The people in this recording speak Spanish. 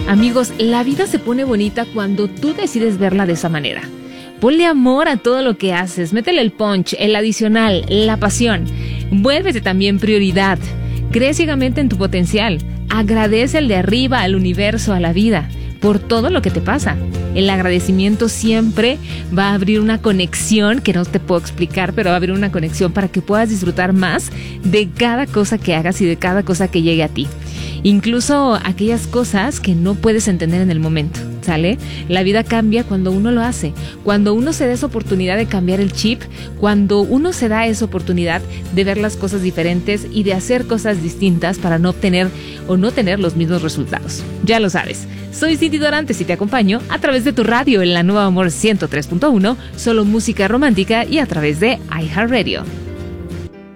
Amigos, la vida se pone bonita cuando tú decides verla de esa manera. Ponle amor a todo lo que haces, métele el punch, el adicional, la pasión. Vuélvete también prioridad. Cree ciegamente en tu potencial. Agradece al de arriba, al universo, a la vida, por todo lo que te pasa. El agradecimiento siempre va a abrir una conexión que no te puedo explicar, pero va a abrir una conexión para que puedas disfrutar más de cada cosa que hagas y de cada cosa que llegue a ti. Incluso aquellas cosas que no puedes entender en el momento, ¿sale? La vida cambia cuando uno lo hace, cuando uno se da esa oportunidad de cambiar el chip, cuando uno se da esa oportunidad de ver las cosas diferentes y de hacer cosas distintas para no obtener o no tener los mismos resultados. Ya lo sabes, soy Cindy Dorantes y te acompaño a través de tu radio en la Nueva Amor 103.1, solo música romántica y a través de iHeartRadio.